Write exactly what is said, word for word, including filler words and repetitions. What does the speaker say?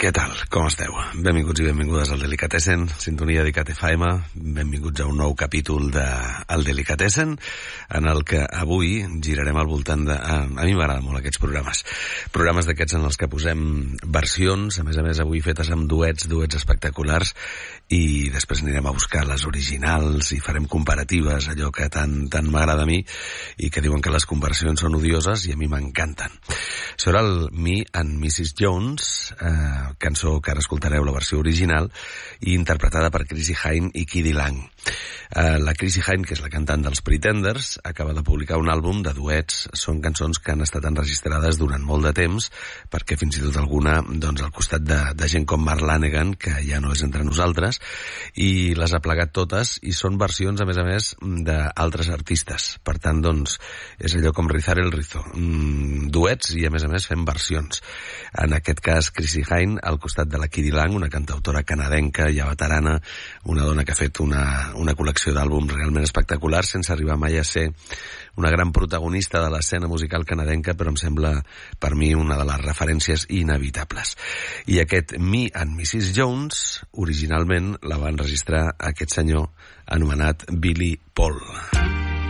Què tal? Com esteu? Benvinguts i benvingudes al Delicatessen, sintonia d'I C A T F M. Benvinguts a un nou capítol de El Delicatessen, en el que avui girarem al voltant de... A, a mi m'agraden molt aquests programes. Programes d'aquests en els que posem versions, a més a més avui fetes amb duets, duets espectaculars, i després anirem a buscar les originals i farem comparatives, allò que tant, tant m'agrada a mi, i que diuen que les comparacions són odioses i a mi m'encanten. Serà el Me and missus Jones, eh, cançó que ara escoltareu la versió original i interpretada per Chrissie Hynde i k d Lang. Eh, la Chrissie Hynde, que és la cantant dels Pretenders, acaba de publicar un àlbum de duets. Són cançons que han estat enregistrades durant molt de temps, perquè fins i tot alguna doncs, al costat de, de gent com Mark Lanegan, que ja no és entre nosaltres, i les ha plegat totes, i són versions, a més a més, d'altres artistes. Per tant, doncs, és allò com rizar el rizo. Mm, duets i, a més a més, fem versions. En aquest cas, Chrissie Hynde, al costat de la k d Lang, una cantautora canadenca ja veterana, una dona que ha fet una, una col·lecció d'àlbums realment espectaculars, sense arribar mai a ser una gran protagonista de l'escena musical canadenca, però em sembla, per mi, una de les referències inevitables. I aquest Me and missus Jones, originalment la va enregistrar aquest senyor anomenat Billy Paul.